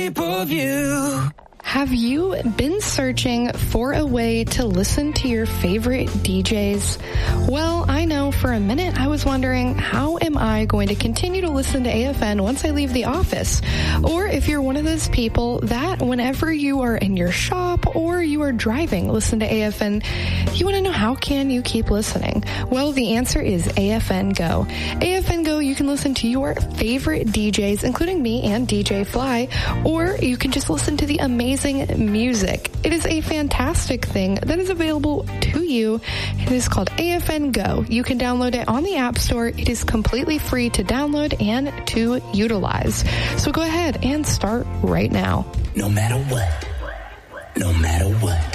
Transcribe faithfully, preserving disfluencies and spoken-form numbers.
shape of you. Have you been searching for a way to listen to your favorite D Js? Well, I know for a minute I was wondering, how am I going to continue to listen to A F N once I leave the office? Or if you're one of those people that whenever you are in your shop or you are driving, listen to A F N, you want to know how can you keep listening? Well, the answer is A F N Go. A F N Go, you can listen to your favorite D Js, including me and D J Fly, or you can just listen to the amazing music. It is a fantastic thing that is available to you. It is called A F N Go. You can download it on the App Store. It is completely free to download and to utilize. So go ahead and start right now. No matter what, no matter what.